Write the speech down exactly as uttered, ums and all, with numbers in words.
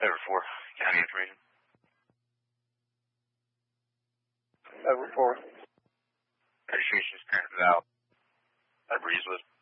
Over four, county information. Over four. Registration is currently out. A breeze with.